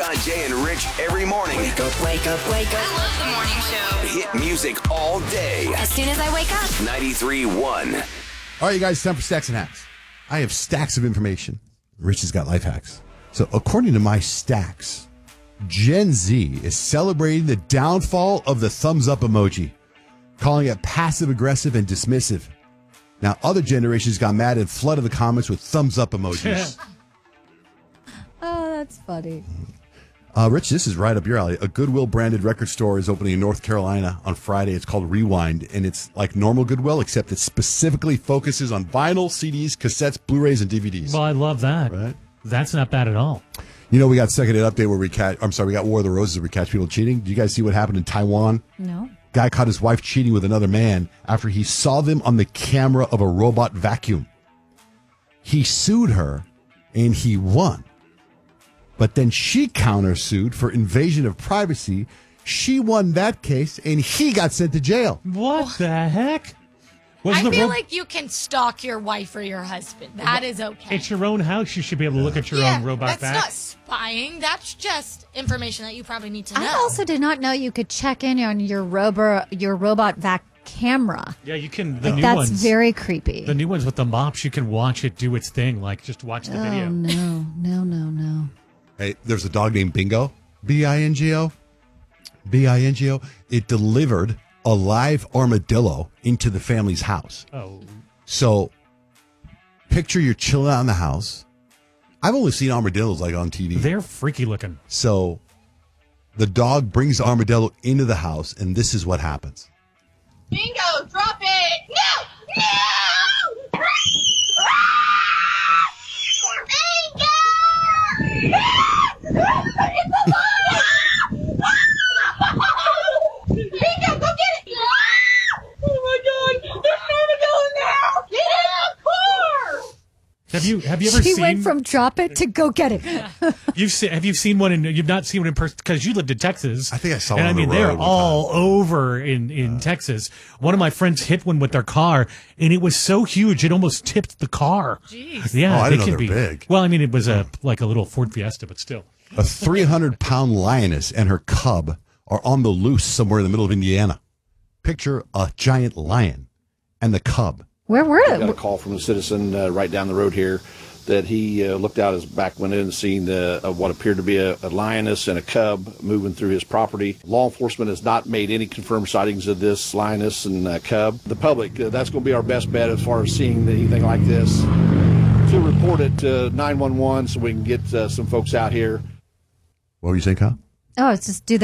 Jay, and Rich every morning. Wake up, wake up, wake up. I love the morning show. Hit music all day. As soon as I wake up. 93.1. All right, you guys, time for Stacks and Hacks. I have stacks of information. Rich has got life hacks. So according to my stacks, Gen Z is celebrating the downfall of the thumbs up emoji, calling it passive-aggressive and dismissive. Now, other generations got mad and flooded the comments with thumbs up emojis. Oh, that's funny. Rich, this is right up your alley. A Goodwill-branded record store is opening in North Carolina on Friday. It's called Rewind, and it's like normal Goodwill, except it specifically focuses on vinyl, CDs, cassettes, Blu-rays, and DVDs. Well, I love that. Right? That's not bad at all. You know, we got Second Hit Update where we got War of the Roses where we catch people cheating. Do you guys see what happened in Taiwan? No. Guy caught his wife cheating with another man after he saw them on the camera of a robot vacuum. He sued her, and he won. But then she countersued for invasion of privacy. She won that case, and he got sent to jail. What the heck? I feel like you can stalk your wife or your husband. That is okay. It's your own house. You should be able to look at your own robot that's back. not spying. That's just information that you probably need to know. I also did not know you could check in on your robot vac camera. Yeah, you can. The new That's ones. very creepy. The new ones with the mops, you can watch it do its thing. Like, just watch the video. No. Hey, there's a dog named Bingo, B-I-N-G-O. B-I-N-G-O. It delivered a live armadillo into the family's house. Oh. So, picture you're chilling out in the house. I've only seen armadillos like on TV. They're freaky looking. So, the dog brings the armadillo into the house, and this is what happens. Bingo, drop it! No! No! Bingo! It's alive! Bingo, go get it! Oh my God! There's an armadillo in the house! Get in the car! Have you ever She seen? went from drop it to go get it. Have you seen one? You've not seen one in person because you lived in Texas. I think I saw and one on the they're road one all over in Texas. One of my friends hit one with their car, and it was so huge it almost tipped the car. Jeez. Yeah, Oh, I didn't they know can they're be big. Well, I mean, it was like a little Ford Fiesta, but still. A 300-pound lioness and her cub are on the loose somewhere in the middle of Indiana. Picture a giant lion and the cub. Where were I got a they? call from a citizen right down the road here that he looked out his back window and seen what appeared to be a lioness and a cub moving through his property. Law enforcement has not made any confirmed sightings of this lioness and cub. The public, that's going to be our best bet as far as seeing anything like this. To report it to 911 so we can get some folks out here. What were you saying, Kyle? Oh, it's just do they